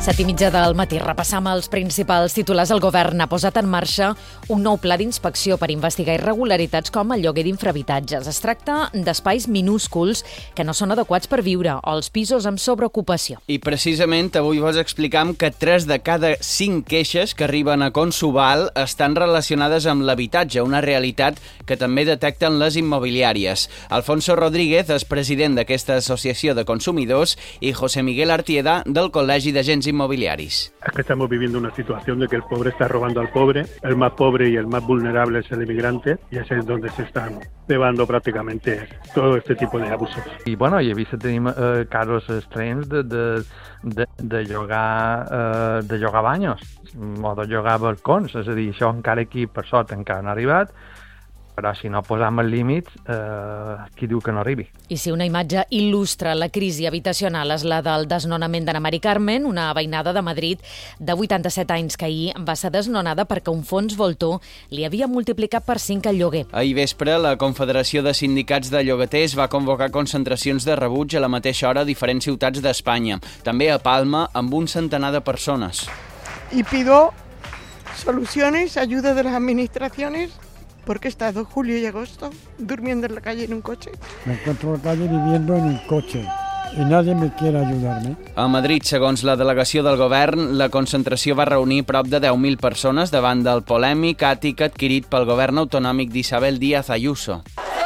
7:30 del matí. Repassam els principals titulars. El govern ha posat en marxa un nou pla d'inspecció per investigar irregularitats com el lloguer d'infrahabitatges. Es tracta d'espais minúsculs que no són adequats per viure o els pisos amb sobreocupació. I precisament avui vos explicam que 3 de cada 5 queixes que arriben a Consuval estan relacionades amb l'habitatge, una realitat que també detecten les immobiliàries. Alfonso Rodríguez és president d'aquesta associació de consumidors i José Miguel Artieda del Col·legi d'Agents Inmobiliaris. Es que estamos viviendo una situación de que el pobre está robando al pobre, el más pobre y el más vulnerable es el inmigrante, y ese es donde se están llevando prácticamente todo este tipo de abusos. I bueno, he vist que tenim casos estranys de llogar banyos o de llogar balcons, és a dir, això encara aquí per sort encara no ha arribat, però si no posam els límits, qui diu que no arribi? I si una imatge il·lustra la crisi habitacional és la del desnonament d'Ana Mari Carmen, una veïnada de Madrid de 87 anys que ahir va ser desnonada perquè un fons voltor li havia multiplicat per 5 el lloguer. Ahir vespre, la Confederació de Sindicats de Llogaters va convocar concentracions de rebuig a la mateixa hora a diferents ciutats d'Espanya, també a Palma, amb un centenar de persones. Y pido soluciones, ayuda de las administraciones, porque he estado julio y agosto durmiendo en la calle en un coche. Me encuentro en la calle viviendo en un coche y nadie me quiere ayudarme. A Madrid, segons la delegació del govern, la concentració va reunir prop de 10.000 persones davant del polèmic àtic adquirit pel govern autonòmic d'Isabel Díaz Ayuso.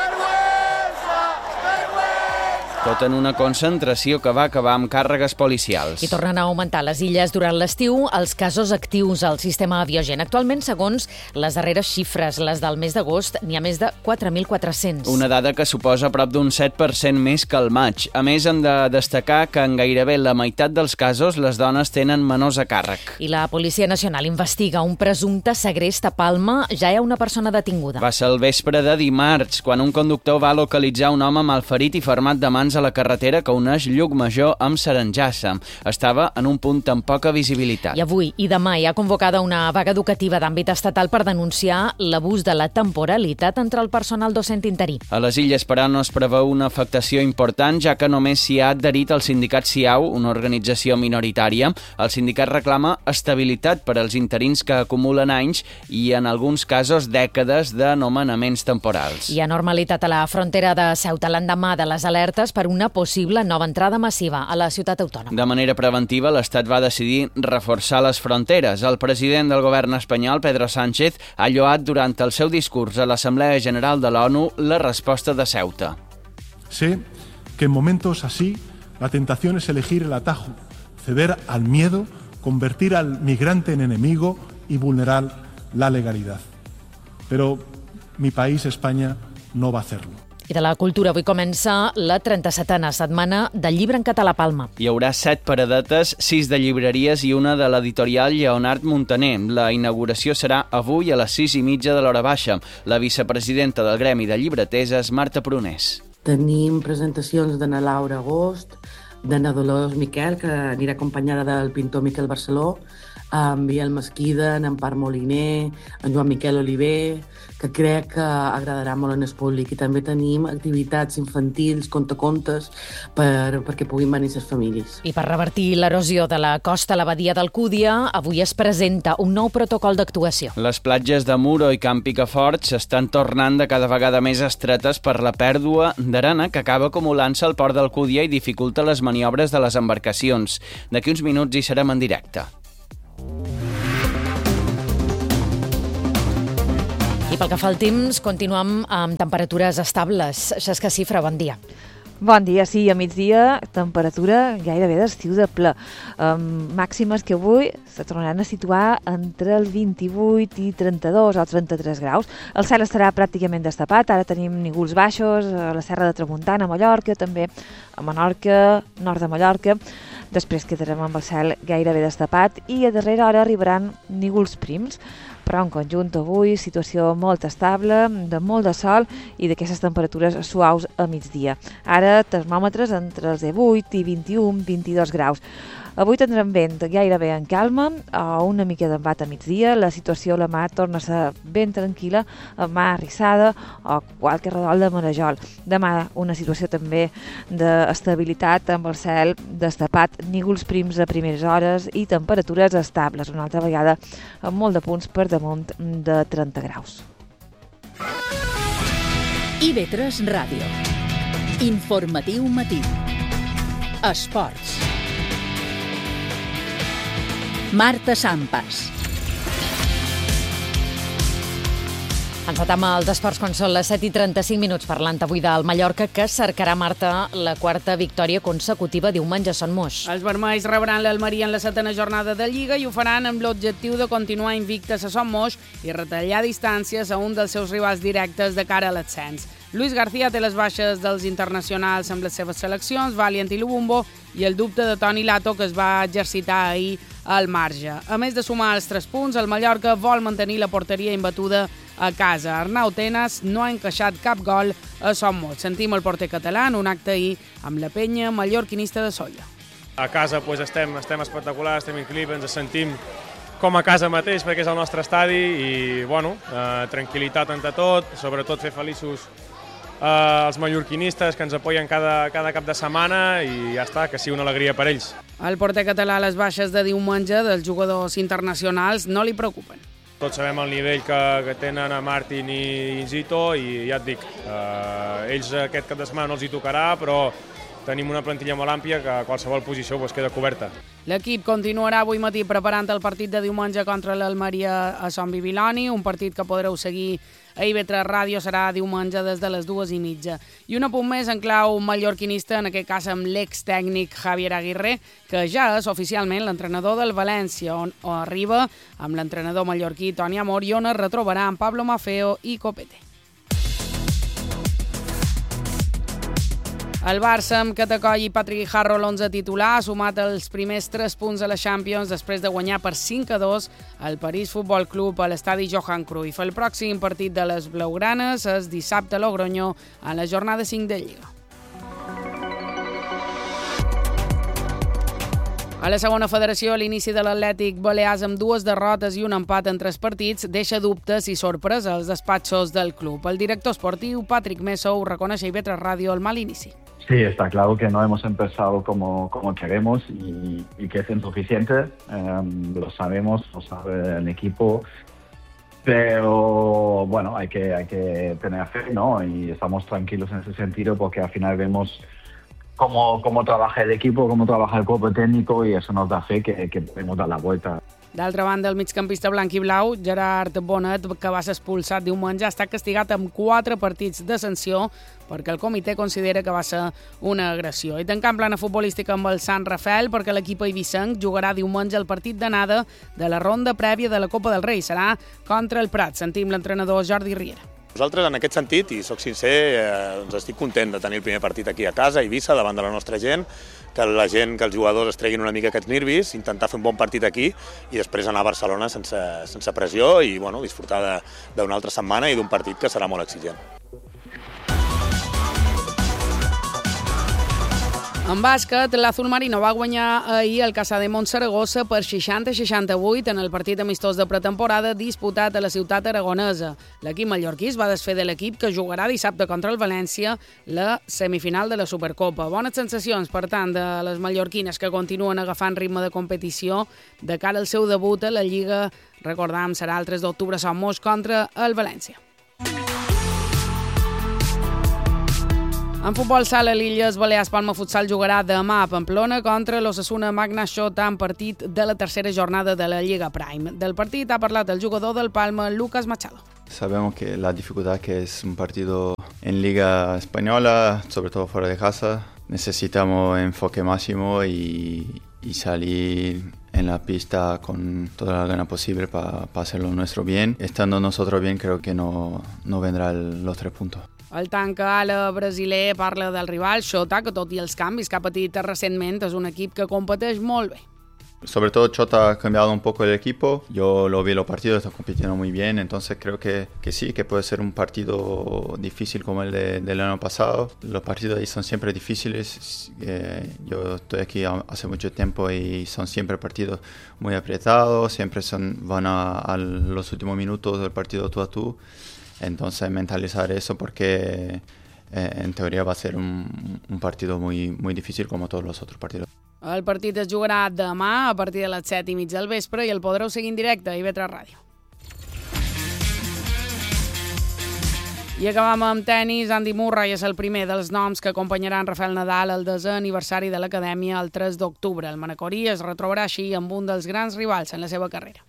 Tot en una concentració que va acabar amb càrregues policials. I tornen a augmentar les illes durant l'estiu els casos actius al sistema Biogen. Actualment, segons les darreres xifres, les del mes d'agost, n'hi ha més de 4.400. Una dada que suposa prop d'un 7% més que el maig. A més, hem de destacar que en gairebé la meitat dels casos les dones tenen menors a càrrec. I la Policia Nacional investiga un presumpte segrest a Palma. Ja hi ha una persona detinguda. Va ser el vespre de dimarts, quan un conductor va localitzar un home malferit i fermat de mans a la carretera que uneix Llucmajor amb Sarengassa. Estava en un punt amb poca visibilitat. I avui i demà hi ha convocada una vaga educativa d'àmbit estatal per denunciar l'abús de la temporalitat entre el personal docent interí. A les Illes, però, no es preveu una afectació important, ja que només s'hi ha adherit el sindicat CIAU, una organització minoritària. El sindicat reclama estabilitat per als interins que acumulen anys i, en alguns casos, dècades de nomenaments temporals. Hi ha normalitat a la frontera de Ceuta l'endemà de les alertes per una possible nova entrada massiva a la ciutat autònoma. De manera preventiva, l'Estat va decidir reforçar les fronteres. El president del govern espanyol, Pedro Sánchez, ha lloat durant el seu discurs a l'Assemblea General de l'ONU la resposta de Ceuta. Sé que en momentos así la tentación es elegir el atajo, ceder al miedo, convertir al migrante en enemigo y vulnerar la legalidad. Pero mi país, España, no va a hacerlo. I de la cultura, avui comença la 37a setmana del llibre en català a Palma. Hi haurà 7 paradetes, 6 de llibreries i una de l'editorial Lleonard Montaner. La inauguració serà avui a les 6:30 de l'hora baixa. La vicepresidenta del Gremi de Llibreters és Marta Prunés. Tenim presentacions d'Anna Laura Agost, d'Anna Dolors Miquel, que anirà acompanyada del pintor Miquel Barceló, en Biel Mesquida, en Empar Moliner, en Joan Miquel Oliver, que crec que agradarà molt en el públic. I també tenim activitats infantils, contacontes, perquè puguin venir les famílies. I per revertir l'erosió de la costa a la badia d'Alcúdia, avui es presenta un nou protocol d'actuació. Les platges de Muro i Camp Picafort s'estan tornant de cada vegada més estretes per la pèrdua d'arena que acaba acumulant-se al port d'Alcúdia i dificulta les maniobres de les embarcacions. D'aquí uns minuts hi serem en directe. I pel que fa al temps, continuem amb temperatures estables. Xesca Cifra, bon dia. Bon dia, sí, a migdia, temperatura gairebé d'estiu de ple. Màximes que avui se tornaran a situar entre els 28 i 32 o 33 graus. El cel estarà pràcticament destapat, ara tenim nígols baixos a la Serra de Tramuntana, a Mallorca, també a Menorca, nord de Mallorca. Després quedarem amb el cel gairebé destapat i a darrera hora arribaran nígols prims. Però en conjunt avui situació molt estable, de molt de sol i d'aquestes temperatures suaus a migdia. Ara termòmetres entre els 18 i 21-22 graus. Avui tindrem vent gairebé en calma o una mica d'embat a migdia. La situació a la mar torna a ser ben tranquil·la, amb mar arrissada o qualque redol de marejol. Demà una situació també d'estabilitat amb el cel destapat, núvols prims a primeres hores i temperatures estables, una altra vegada amb molt de punts per damunt de 30 graus. IB3 Ràdio. Informatiu matí. Esports. Marta Sampas. Encetem els esports quan són les 7:35 parlant avui del Mallorca, que cercarà, Marta, la quarta victòria consecutiva diumenge a Son Moix. Els vermells rebran l'Almeria en la 7ª jornada de Lliga i ho faran amb l'objectiu de continuar invictes a Son Moix i retallar distàncies a un dels seus rivals directes de cara a l'ascens. Luis García té les baixes dels internacionals amb les seves seleccions, Valiant i Lubumbo, i el dubte de Toni Lato, que es va exercitar ahir al marge. A més de sumar els 3 punts, el Mallorca vol mantenir la porteria imbatuda a casa. Arnau Tenas no ha encaixat cap gol a Son Moix. Sentim el porter català en un acte ahir amb la penya mallorquinista de Sóller. A casa estem espectaculars, estem increïbles, ens sentim com a casa mateix perquè és el nostre estadi i tranquil·litat entre tot, sobretot fer feliços els mallorquinistes que ens apoyen cada cap de setmana i ja està, que sigui una alegria per ells. El porter català, les baixes de diumenge dels jugadors internacionals no li preocupen. Tots sabem el nivell que tenen a Martin i Zito i ja et dic, ells aquest cap de setmana no els hi tocarà, però tenim una plantilla molt àmplia que a qualsevol posició queda coberta. L'equip continuarà avui matí preparant el partit de diumenge contra l'Almeria a Sant Bibiloni, un partit que podreu seguir a IB3 Ràdio, serà diumenge des de les 2:30. I un apunt més en clau mallorquinista, en aquest cas amb l'extècnic Javier Aguirre, que ja és oficialment l'entrenador del València, on arriba amb l'entrenador mallorquí Toni Amor i on es retrobarà amb Pablo Maffeo i Copete. El Barça, amb Catacoll i Patrick Harro, l'11 titular, ha sumat els primers 3 punts a la Champions després de guanyar per 5-2 al París Futbol Club a l'estadi Johan Cruyff. El pròxim partit de les blaugranes és dissabte a Logroño a la jornada 5 de Lliga. A la segona federació, l'inici de l'Atlètic Balears amb 2 derrotes i un empat en 3 partits deixa dubtes i sorpreses als despatxos del club. El director esportiu, Patrick Meso, ho reconeix a IB3 Ràdio al mal inici. Sí, está claro que no hemos empezado como queremos y que es insuficiente. Lo sabemos, lo sabe el equipo. Pero bueno, hay que tener fe, ¿no? Y estamos tranquilos en ese sentido porque al final vemos cómo trabaja el equipo, cómo trabaja el cuerpo técnico y eso nos da fe que podemos dar la vuelta. D'altra banda, el migcampista blanc i blau, Gerard Bonet, que va ser expulsat diumenge, ha estat castigat amb 4 partits de sanció perquè el comitè considera que va ser una agressió. I tancant plana futbolística amb el Sant Rafael perquè l'equip eivissenc jugarà diumenge el partit d'anada de la ronda prèvia de la Copa del Rei. Serà contra el Prat. Sentim l'entrenador Jordi Riera. Nosaltres, en aquest sentit, i soc sincer, estic content de tenir el primer partit aquí a casa, a Eivissa, davant de la nostra gent, que els jugadors es treguin una mica aquests nervis, intentar fer un bon partit aquí i després anar a Barcelona sense pressió i disfrutar d'una altra setmana i d'un partit que serà molt exigent. En bàsquet, l'Azul Marino va guanyar ahir el Casademont Saragossa per 60-68 en el partit amistós de pretemporada disputat a la ciutat aragonesa. L'equip mallorquí es va desfer de l'equip que jugarà dissabte contra el València la semifinal de la Supercopa. Bones sensacions, per tant, de les mallorquines que continuen agafant ritme de competició de cara al seu debut a la Lliga. Recordam, serà el 3 d'octubre a Sant Moix contra el València. En futbol sala, l'Illes Balears Palma Futsal jugarà demà a Pamplona contra l'Osasuna Magna Xota en partit de la tercera jornada de la Lliga Prime. Del partit ha parlat el jugador del Palma, Lucas Machado. Sabemos que la dificultad que es un partido en Liga Española, sobre todo fuera de casa, necesitamos enfoque máximo y salir en la pista con toda la gana posible para hacerlo nuestro bien. Estando nosotros bien, creo que no vendrán los 3 puntos. El tanca ala brasiler parla del rival, Xota, que tot i els canvis que ha patit recentment és un equip que competeix molt bé. Sobre todo Chota ha cambiado un poco el equipo. Yo lo vi los partidos, está compitiendo muy bien. Entonces creo que sí, que puede ser un partido difícil como el del año pasado. Los partidos ahí son siempre difíciles. Yo estoy aquí hace mucho tiempo y son siempre partidos muy apretados. Siempre van a los últimos minutos del partido tú a tú. Entonces mentalizar eso porque en teoría va a ser un partido muy, muy difícil como todos los otros partidos. El partit es jugarà demà a partir de les 7:30 del vespre i el podreu seguir en directe a IB3 Ràdio. I acabam amb tennis. Andy Murray és el primer dels noms que acompanyaran Rafael Nadal al 10è aniversari de l'acadèmia el 3 d'octubre. El manacorí es retrobarà així amb un dels grans rivals en la seva carrera.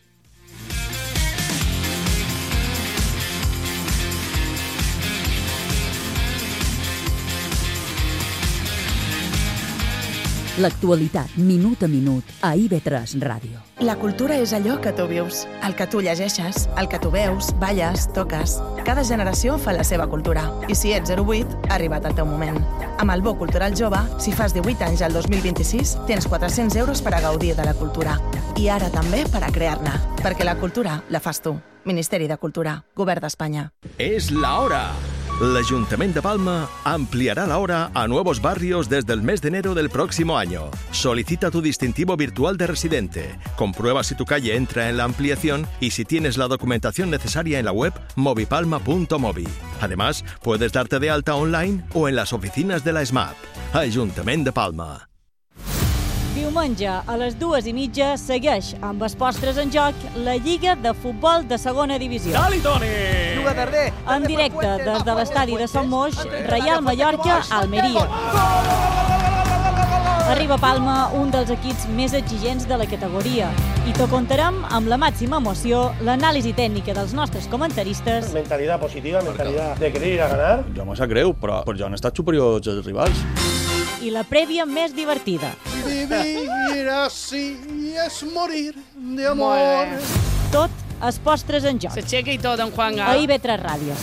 L'actualitat, minut a minut, a IB3 Ràdio. La cultura és allò que tu vius, el que tu llegeixes, el que tu veus, balles, toques. Cada generació fa la seva cultura. I si ets 08, ha arribat el teu moment. Amb el Bo Cultural Jove, si fas 18 anys al 2026, tens 400 euros per a gaudir de la cultura. I ara també per a crear-ne. Perquè la cultura la fas tu. Ministeri de Cultura, Govern d'Espanya. Es la hora. El Ayuntamiento de Palma ampliará la hora a nuevos barrios desde el mes de enero del próximo año. Solicita tu distintivo virtual de residente. Comprueba si tu calle entra en la ampliación y si tienes la documentación necesaria en la web movipalma.movi. Además, puedes darte de alta online o en las oficinas de la SMAP. Ayuntamiento de Palma. Diumenge a les 2:30 segueix amb els postres en joc la Lliga de Futbol de Segona Divisió. Dali, Toni! En directe des de l'estadi de Sant Moix, Reial Mallorca-Almeria. Arriba a Palma un dels equips més exigents de la categoria i t'ho contarem amb la màxima emoció, l'anàlisi tècnica dels nostres comentaristes. Mentalitat positiva, mentalitat de querer ir a ganar. Jo me sap greu, però ja han estat superiors els rivals. I la prèvia més divertida. Vivir así es morir de amor. Tot els postres en joc. S'aixeca i tot, en Juan Gal. A IB3 Ràdio.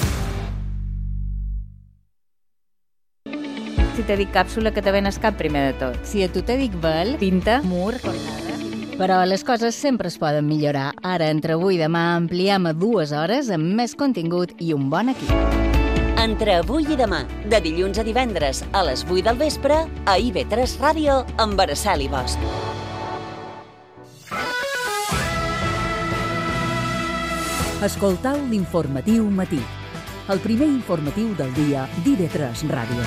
Si te dic càpsula, que te venes cap primer de tot. Si a tu te dic vel, Pinta, mur, però les coses sempre es poden millorar. Ara, entre avui i demà, ampliem a 2 hores amb més contingut i un bon equip. Entre avui i demà, de dilluns a divendres a les 8 del vespre, a IB3 Ràdio amb Araceli Bosch. Escoltau l'informatiu matí, el primer informatiu del dia d'IB3 Ràdio.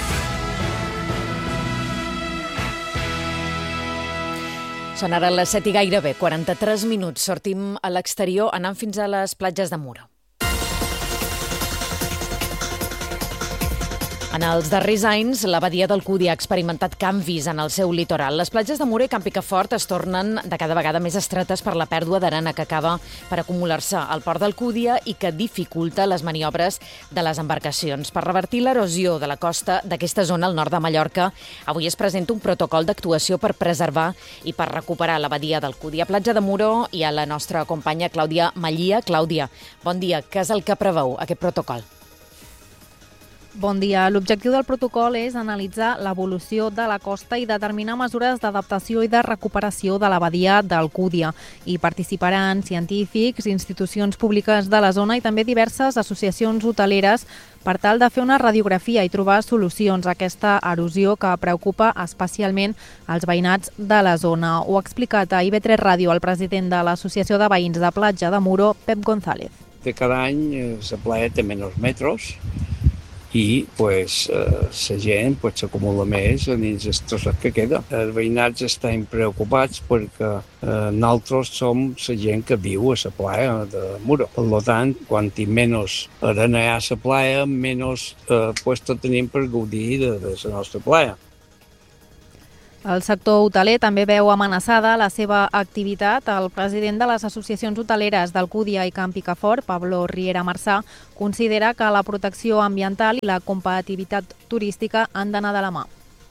Són ara les 7 i gairebé 43 minuts. Sortim a l'exterior anant fins a les platges de Muro. En els darrers anys, la badia del Cúdia ha experimentat canvis en el seu litoral. Les platges de Muro i Camp Picafort es tornen de cada vegada més estretes per la pèrdua d'arena que acaba per acumular-se al port del Cúdia i que dificulta les maniobres de les embarcacions. Per revertir l'erosió de la costa d'aquesta zona al nord de Mallorca, avui es presenta un protocol d'actuació per preservar i per recuperar la badia del Cúdia. A Platja de Muro hi ha la nostra companya Clàudia Mallia. Clàudia, bon dia. Què és el que preveu aquest protocol? Bon dia. L'objectiu del protocol és analitzar l'evolució de la costa i determinar mesures d'adaptació i de recuperació de la badia del Cúdia. Hi participaran científics, institucions públiques de la zona i també diverses associacions hoteleres per tal de fer una radiografia i trobar solucions a aquesta erosió que preocupa especialment els veïnats de la zona. Ho ha explicat a IB3 Ràdio el president de l'Associació de Veïns de Platja de Muro, Pep González. Cada any la playa té menys metros i la gent s'acumula més dins el trosset que queda. Els veïnats estan preocupats perquè nosaltres som la gent que viu a la playa de Muro. Per tant, quan menys arena hi ha a la playa, menys puesto tenim per gaudir de la nostra playa. El sector hoteler també veu amenaçada la seva activitat. El president de les associacions hoteleres del Cúdia i Camp Picafort, Pablo Riera Marçà, considera que la protecció ambiental i la competitivitat turística han d'anar de la mà.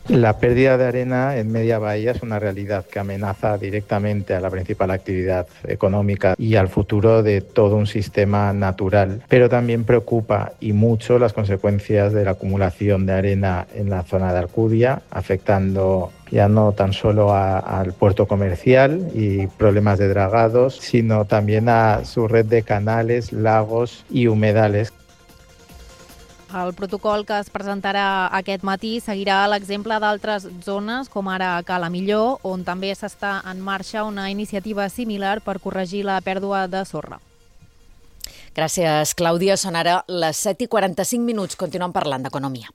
La pérdida de arena en media bahía es una realidad que amenaza directamente a la principal actividad económica y al futuro de todo un sistema natural, pero también preocupa y mucho las consecuencias de la acumulación de arena en la zona de Alcudia, afectando ya no tan solo al puerto comercial y problemas de dragados, sino también a su red de canales, lagos y humedales. El protocol que es presentarà aquest matí seguirà l'exemple d'altres zones, com ara Cala Millor, on també s'està en marxa una iniciativa similar per corregir la pèrdua de sorra. Gràcies, Clàudia. Són ara les 7:45. Continuem parlant d'economia.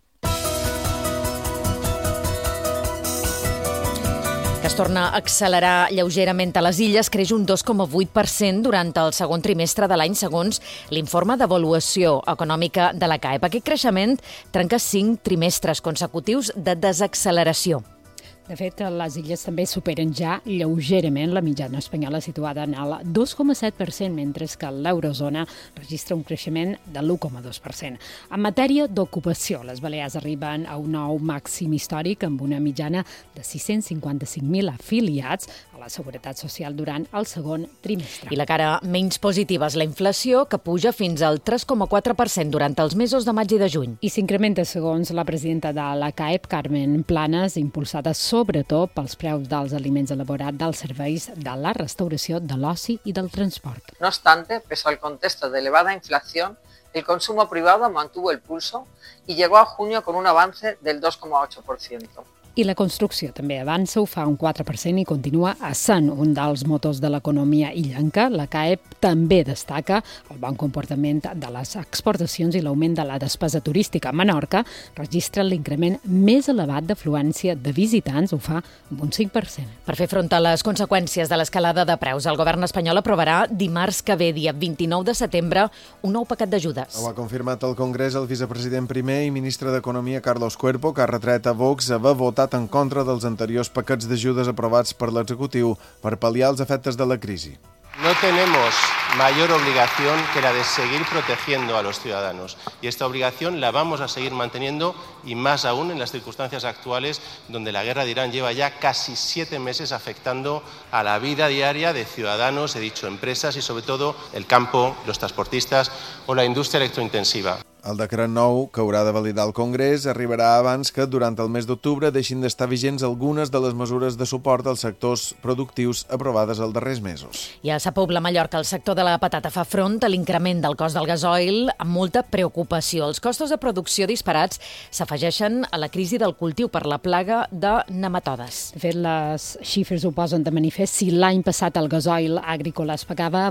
Que es torna a accelerar lleugerament a les illes, creix un 2,8% durant el segon trimestre de l'any, segons l'informe d'avaluació econòmica de la CAEP. Aquest creixement trenca 5 trimestres consecutius de desacceleració. De fet, les illes també superen ja lleugerament la mitjana espanyola situada en el 2,7%, mentre que l'eurozona registra un creixement de l'1,2%. En matèria d'ocupació, les Balears arriben a un nou màxim històric amb una mitjana de 655.000 afiliats a la Seguretat Social durant el segon trimestre. I la cara menys positiva és la inflació, que puja fins al 3,4% durant els mesos de maig i de juny. I s'incrementa, segons la presidenta de la CAEP, Carmen Planas, impulsada sobretot pels preus dels aliments elaborats, dels serveis, de la restauració, de l'oci i del transport. No obstante, pese al contexto de elevada inflación, el consumo privado mantuvo el pulso y llegó a junio con un avance del 2,8%. I la construcció també avança, ho fa un 4% i continua essent un dels motors de l'economia illenca. La CAEP també destaca el bon comportament de les exportacions i l'augment de la despesa turística. Menorca registra l'increment més elevat d'afluència de visitants, ho fa amb un 5%. Per fer front a les conseqüències de l'escalada de preus, el govern espanyol aprovarà dimarts que ve, dia 29 de setembre, un nou paquet d'ajudes. Ho ha confirmat al Congrés el vicepresident primer i ministre d'Economia, Carlos Cuerpo, que ha retret a Vox haver votat en contra dels anteriors paquets d'ajudes aprovats per l'executiu per pal·liar els efectes de la crisi. No tenemos mayor obligación que la de seguir protegiendo a los ciudadanos y esta obligación la vamos a seguir manteniendo y más aún en las circunstancias actuales donde la guerra de Irán lleva ya casi 7 meses afectando a la vida diaria de ciudadanos, he dicho empresas y sobre todo el campo, los transportistas o la industria electrointensiva. El decret nou, que haurà de validar el Congrés, arribarà abans que durant el mes d'octubre deixin d'estar vigents algunes de les mesures de suport als sectors productius aprovades els darrers mesos. I a Sa Pobla, Mallorca, el sector de la patata fa front a l'increment del cost del gasoil amb molta preocupació. Els costos de producció disparats s'afegeixen a la crisi del cultiu per la plaga de nematodes. De fet, les xifres ho posen de manifest. Si l'any passat el gasoil agrícola es pagava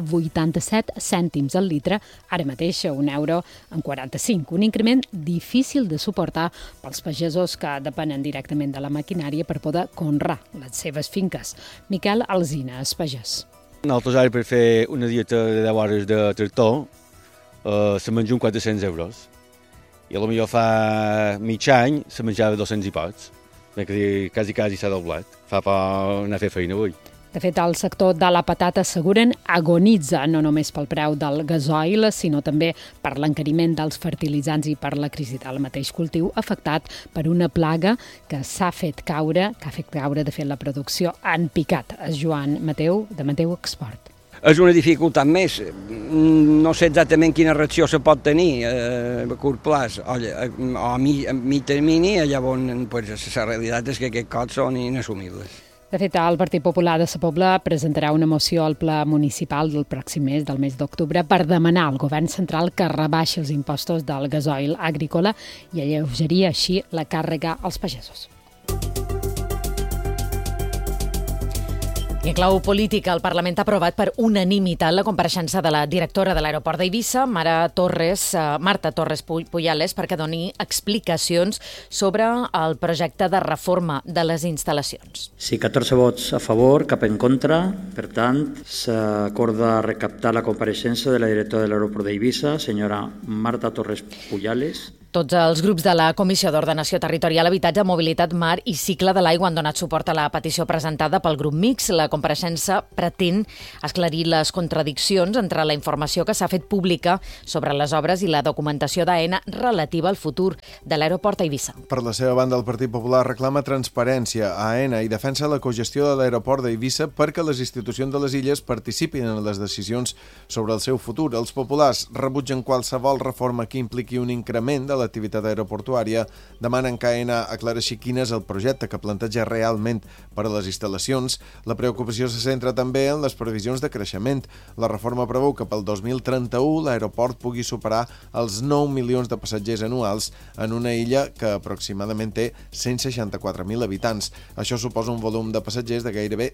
87 cèntims al litre, ara mateix a €1,45. Un increment difícil de suportar pels pagesos que depenen directament de la maquinària per poder conrear les seves finques. Miquel Alsina és pagès. Nosaltres ara per fer una dieta de 10 hores de tractor se menja uns 400 euros. I potser fa mig any se menjava 200 i pocs. Quasi s'ha doblat. Fa por anar a fer feina avui. De fet, el sector de la patata, asseguren, agonitza no només pel preu del gasoil, sinó també per l'encariment dels fertilitzants i per la crisi del mateix cultiu, afectat per una plaga que ha fet caure, de fet, la producció en picat. És Joan Mateu, de Mateu Export. És una dificultat més. No sé exactament quina reacció se pot tenir a curt plaç o a mig termini, llavors la realitat és que aquests costs són inassumibles. De fet, el Partit Popular de Sa Pobla presentarà una moció al ple municipal del pròxim mes, del mes d'octubre, per demanar al govern central que rebaixi els impostos del gasoil agrícola i alleugeria així la càrrega als pagesos. I en clau política, el Parlament ha aprovat per unanimitat la compareixença de la directora de l'aeroport d'Eivissa, Marta Torres Pujales, perquè doni explicacions sobre el projecte de reforma de les instal·lacions. Sí, 14 vots a favor, cap en contra. Per tant, s'acorda recaptar la compareixença de la directora de l'aeroport d'Eivissa, senyora Marta Torres Pujales. Tots els grups de la Comissió d'Ordenació Territorial, Habitatge, Mobilitat, Mar i Cicle de l'Aigua han donat suport a la petició presentada pel grup mixt. La compareixença pretén esclarir les contradiccions entre la informació que s'ha fet pública sobre les obres i la documentació d'AENA relativa al futur de l'aeroport a Eivissa. Per la seva banda, el Partit Popular reclama transparència a AENA i defensa la cogestió de l'aeroport d'Eivissa perquè les institucions de les illes participin en les decisions sobre el seu futur. Els populars rebutgen qualsevol reforma que impliqui un increment de l'activitat aeroportuària, demanen que AENA aclareixi quin és el projecte que planteja realment per a les instal·lacions. La preocupació se centra també en les previsions de creixement. La reforma preveu que pel 2031 l'aeroport pugui superar els 9 milions de passatgers anuals en una illa que aproximadament té 164.000 habitants. Això suposa un volum de passatgers de gairebé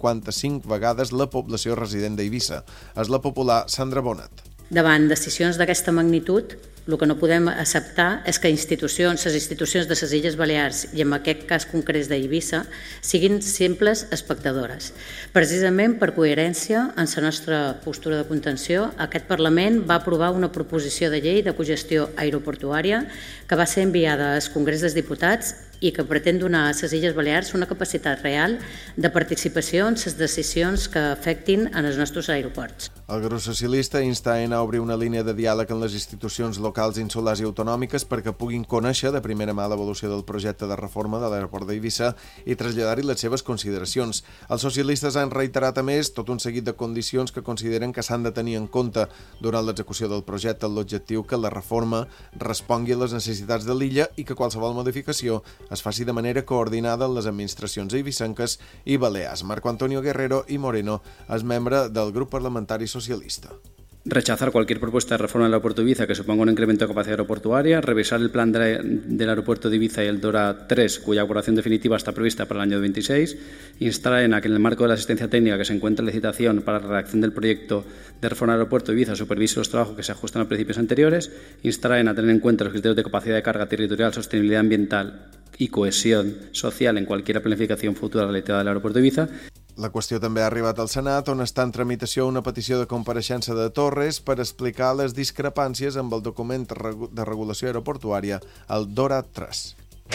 55 vegades la població resident d'Eivissa. És la popular Sandra Bonat. Davant decisions d'aquesta magnitud, el que no podem acceptar és que les institucions de les Illes Balears, i en aquest cas concret d'Eivissa, siguin simples espectadores. Precisament per coherència en la nostra postura de contenció, aquest Parlament va aprovar una proposició de llei de cogestió aeroportuària que va ser enviada al Congrés dels Diputats i que pretén donar a les Illes Balears una capacitat real de participació en les decisions que afectin en els nostres aeroports. El grup socialista insta AENA a obrir una línia de diàleg amb les institucions locals, insulars i autonòmiques perquè puguin conèixer de primera mà l'evolució del projecte de reforma de l'aeroport d'Eivissa i traslladar-hi les seves consideracions. Els socialistes han reiterat a més tot un seguit de condicions que consideren que s'han de tenir en compte durant l'execució del projecte, amb l'objectiu que la reforma respongui a les necessitats de l'illa i que qualsevol modificació es faci de manera coordinada amb les administracions eivissenques i balears. Marco Antonio Guerrero y Moreno és membre del grup parlamentari socialista. Rechazar cualquier propuesta de reforma del aeropuerto de Ibiza que suponga un incremento de capacidad aeroportuaria, revisar el plan del aeropuerto de Ibiza y el DORA 3, cuya aprobación definitiva está prevista para el año 26, instar a AENA que en el marco de la asistencia técnica que se encuentra en licitación para la redacción del proyecto de reforma del aeropuerto de Ibiza supervise los trabajos que se ajustan a principios anteriores, instar a AENA a tener en cuenta los criterios de capacidad de carga territorial, sostenibilidad ambiental y cohesión social en cualquier planificación futura relativa del aeropuerto de Ibiza. La qüestió també ha arribat al Senat, on està en tramitació una petició de compareixença de Torres per explicar les discrepàncies amb el document de regulació aeroportuària, el DORA 3.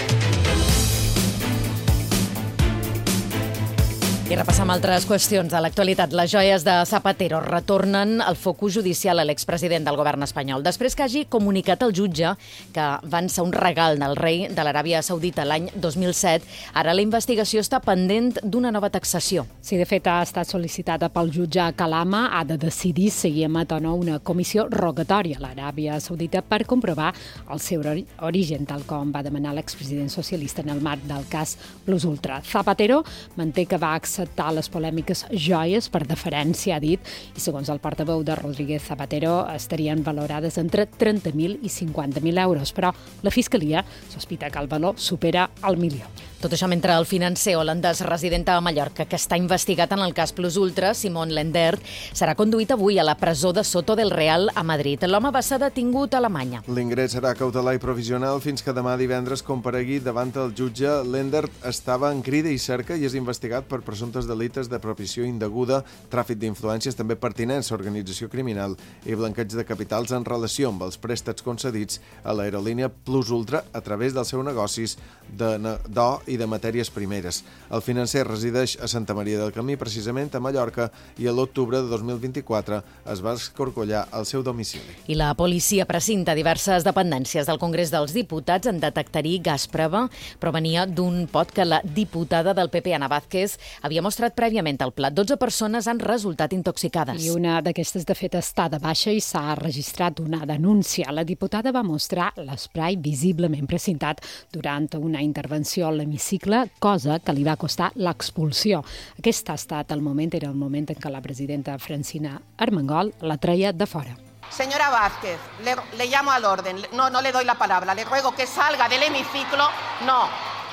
I repassam altres qüestions de l'actualitat. Les joies de Zapatero retornen al focus judicial a l'expresident del govern espanyol, després que hagi comunicat al jutge que van ser un regal del rei de l'Aràbia Saudita l'any 2007. Ara la investigació està pendent d'una nova taxació. Sí, de fet, ha estat sol·licitada pel jutge Kalama. Ha de decidir si emet o no una comissió rogatòria a l'Aràbia Saudita per comprovar el seu origen, tal com va demanar l'expresident socialista en el marc del cas Plus Ultra. Zapatero manté que va acceptar les polèmiques joies per deferència, ha dit, i segons el portaveu de Rodríguez Zapatero estarien valorades entre 30.000 i 50.000 euros, però la Fiscalia sospita que el valor supera el milió. Tot això mentre el financer holandès resident a Mallorca, que està investigat en el cas Plus Ultra, Simon Lendert, serà conduït avui a la presó de Soto del Real a Madrid. L'home va ser detingut a Alemanya. L'ingrés serà cautelar i provisional fins que demà divendres comparegui davant el jutge. Lendert estava en crida i cerca i és investigat per presumptes delites de propiciació indeguda, tràfic d'influències, també pertinença a organització criminal i blanqueig de capitals en relació amb els préstecs concedits a l'aerolínia Plus Ultra a través dels seus negocis d'or i de matèries primeres. El financer resideix a Santa Maria del Camí, precisament a Mallorca, i a l'octubre de 2024 es va escorcollar al seu domicili. I la policia precinta diverses dependències del Congrés dels Diputats en detectar-hi gas prova. Provenia d'un pot que la diputada del PP, Ana Vázquez, havia mostrat prèviament al plat. 12 persones han resultat intoxicades. I una d'aquestes, de fet, està de baixa i s'ha registrat una denúncia. La diputada va mostrar l'esprai visiblement precintat durant una intervenció a l'hemicicle, cosa que li va costar l'expulsió. Aquest ha estat el moment, era el moment en què la presidenta Francina Armengol la treia de fora. Señora Vázquez, le llamo al orden. No le doy la palabra. Le ruego que salga del hemiciclo. No.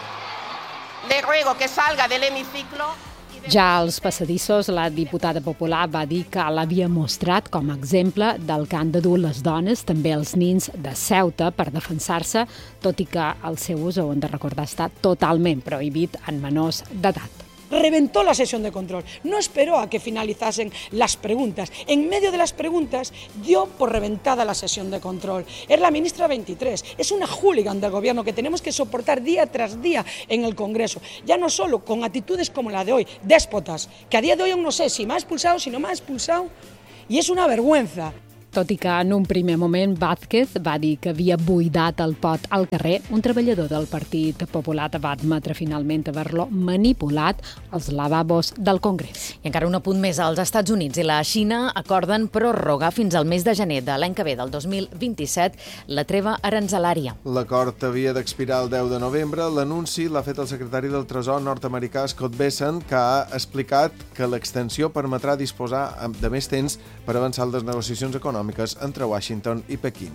Le ruego que salga del hemiciclo. Ja als passadissos, la diputada popular va dir que l'havia mostrat com a exemple del que han de dur les dones, també els nins de Ceuta, per defensar-se, tot i que el seu ús, ho hem de recordar, està totalment prohibit en menors d'edat. reventó la sesión de control. No esperó a que finalizasen las preguntas. En medio de las preguntas dio por reventada la sesión de control. Es la ministra 23, es una hooligan del gobierno que tenemos que soportar día tras día en el Congreso. Ya no solo con actitudes como la de hoy, déspotas, que a día de hoy aún no sé si m'ha expulsado, si no m'ha expulsado, y es una vergüenza. Tot i que en un primer moment Vázquez va dir que havia buidat el pot al carrer, un treballador del Partit Popular va admetre finalment haver-lo manipulat als lavabos del Congrés. I encara un apunt més, els Estats Units i la Xina acorden prorrogar fins al mes de gener de l'any que ve, del 2027, la treva aranzelària. L'acord havia d'expirar el 10 de novembre. L'anunci l'ha fet el secretari del Tresor nord-americà Scott Bessent, que ha explicat que l'extensió permetrà disposar de més temps per avançar les negociacions econòmiques entre Washington i Pequín.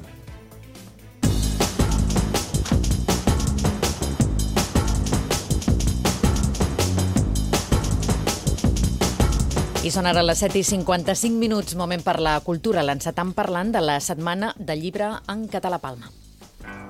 I són ara les 7:55, moment per la cultura. L'encetam parlant de la Setmana del Llibre en Català Palma.